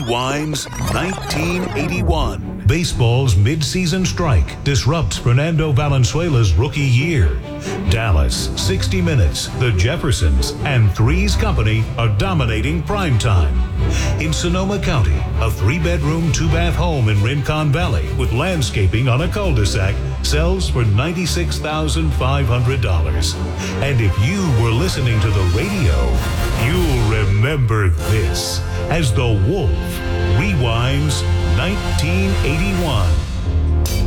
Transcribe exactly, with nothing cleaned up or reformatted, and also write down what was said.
Rewinds nineteen eighty-one. Baseball's midseason strike disrupts Fernando Valenzuela's rookie year. Dallas, sixty minutes, the Jeffersons, and Three's Company are dominating primetime. In Sonoma County, a three-bedroom, two-bath home in Rincon Valley with landscaping on a cul-de-sac sells for ninety-six thousand five hundred dollars. And if you were listening to the radio, you'll remember this as The Wolf rewinds nineteen eighty-one.